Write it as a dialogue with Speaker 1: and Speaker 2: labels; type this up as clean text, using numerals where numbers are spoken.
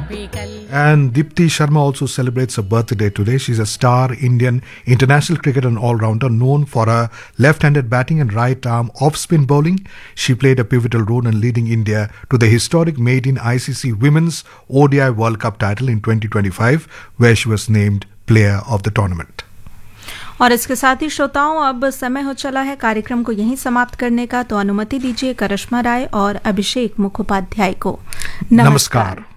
Speaker 1: And Dipti Sharma also celebrates her birthday today. She's a star Indian international cricketer and all-rounder known for her left-handed batting and right-arm off-spin bowling. She played a pivotal role in leading India to the historic maiden ICC Women's ODI World Cup title in 2025, where she was named Player of the Tournament.
Speaker 2: और इसके साथ ही श्रोताओं, अब समय हो चला है कार्यक्रम को यहीं समाप्त करने का, तो अनुमति दीजिए करिश्मा राय और अभिषेक मुखोपाध्याय को नमस्कार।